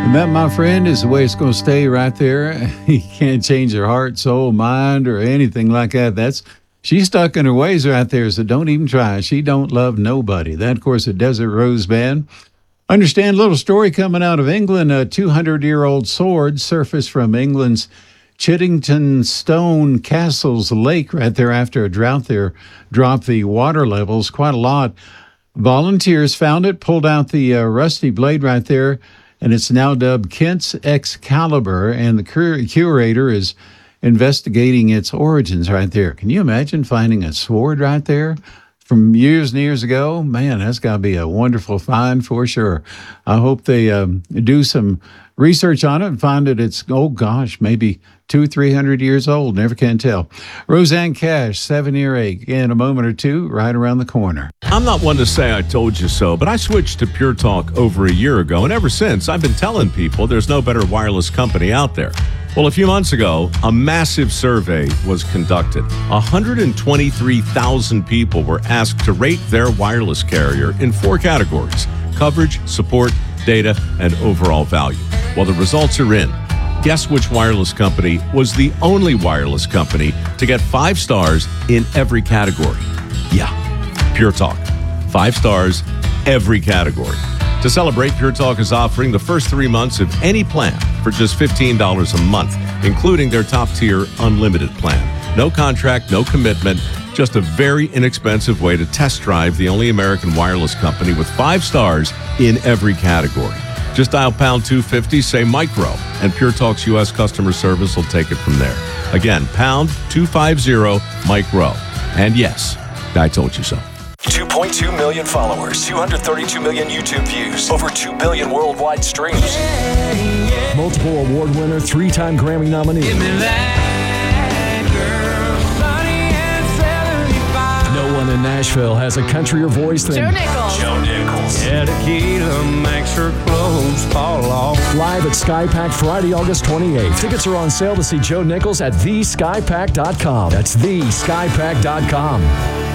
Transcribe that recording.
And that, my friend, is the way it's going to stay right there. You can't change her heart, soul, mind, or anything like that. She's stuck in her ways right there, so don't even try. She don't love nobody. That, of course, the Desert Rose Band. Understand a little story coming out of England. A 200-year-old sword surfaced from England's Chiddington Stone Castles Lake right there after a drought there dropped the water levels quite a lot. Volunteers found it, pulled out the rusty blade right there, and it's now dubbed Kent's Excalibur, and the curator is investigating its origins right there. Can you imagine finding a sword right there from years and years ago? Man, that's got to be a wonderful find for sure. I hope they do some research on it and find that it's, oh gosh, maybe 200-300 years old. Never can tell. Roseanne Cash, 7 Earache, in a moment or two, right around the corner. I'm not one to say I told you so, but I switched to Pure Talk over a year ago, and ever since, I've been telling people there's no better wireless company out there. Well, a few months ago, a massive survey was conducted. 123,000 people were asked to rate their wireless carrier in 4 categories: coverage, support, data, and overall value. Well, the results are in. Guess which wireless company was the only wireless company to get 5 stars in every category? Yeah, Pure Talk. 5 stars, every category. To celebrate, Pure Talk is offering the first 3 months of any plan for just $15 a month, including their top-tier unlimited plan. No contract, no commitment, just a very inexpensive way to test drive the only American wireless company with 5 stars in every category. Just dial pound 250, say micro, and Pure Talk's U.S. customer service will take it from there. Again, pound 250 micro. And yes, I told you so. 2.2 million followers, 232 million YouTube views, over 2 billion worldwide streams. Multiple award winner, 3-time Grammy nominee. No one in Nashville has a countryer voice than Joe Nichols. Joe Nichols. Yeah, tequila makes her clothes fall off. Live at SkyPack Friday, August 28th. Tickets are on sale to see Joe Nichols at theskypack.com. That's theskypack.com.